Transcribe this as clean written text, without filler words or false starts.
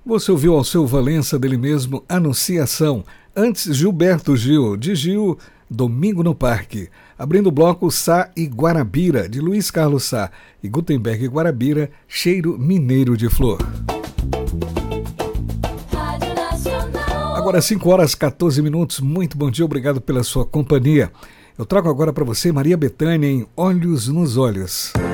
Você ouviu Alceu Valença, dele mesmo, Anunciação. Antes, Gilberto Gil, de Gil, Domingo no Parque. Abrindo o bloco, Sá e Guarabira, de Luiz Carlos Sá. E Gutenberg e Guarabira, Cheiro Mineiro de Flor. Agora 5h14. Muito bom dia, obrigado pela sua companhia. Eu trago agora para você Maria Bethânia em Olhos nos Olhos.